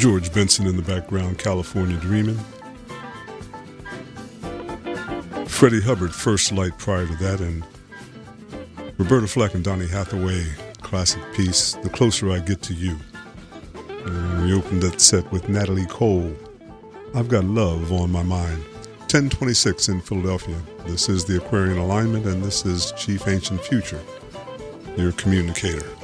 George Benson in the background, California Dreamin'. Freddie Hubbard, First Light prior to that, and Roberta Flack and Donny Hathaway, classic piece, The Closer I Get to You. And we opened that set with Natalie Cole, I've Got Love on My Mind. 1026 in Philadelphia. This is the Aquarian Alignment, and this is Chief Ancient Future, your communicator.